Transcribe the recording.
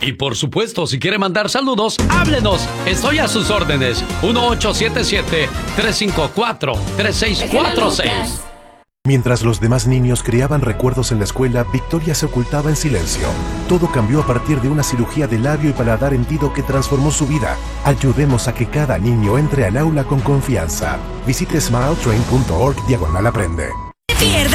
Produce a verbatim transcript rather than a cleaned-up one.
Y por supuesto, si quiere mandar saludos, háblenos. Estoy a sus órdenes. uno ocho siete siete, tres cinco cuatro, tres seis cuatro seis. Mientras los demás niños creaban recuerdos en la escuela, Victoria se ocultaba en silencio. Todo cambió a partir de una cirugía de labio y paladar hendido que transformó su vida. Ayudemos a que cada niño entre al aula con confianza. Visite smiletrain punto org diagonal aprende. Pierda